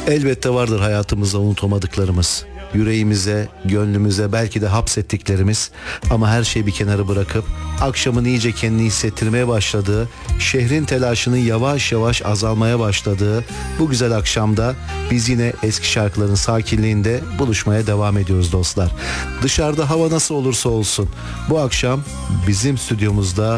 Elbette vardır hayatımızda unutamadıklarımız. Yüreğimize, gönlümüze belki de hapsettiklerimiz, ama her şeyi bir kenara bırakıp akşamın iyice kendini hissettirmeye başladığı, şehrin telaşının yavaş yavaş azalmaya başladığı bu güzel akşamda biz yine eski şarkıların sakinliğinde buluşmaya devam ediyoruz dostlar. Dışarıda hava nasıl olursa olsun bu akşam bizim stüdyomuzda